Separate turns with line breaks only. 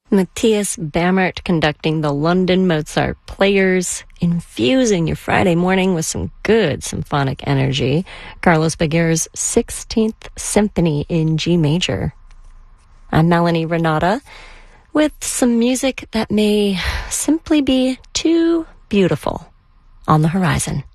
Matthias Bammert conducting the London Mozart Players, infusing your Friday morning with some good symphonic energy. Carlos Baguer's 16th Symphony in G major. I'm Melanie Renata with some music that may simply be too beautiful on the horizon.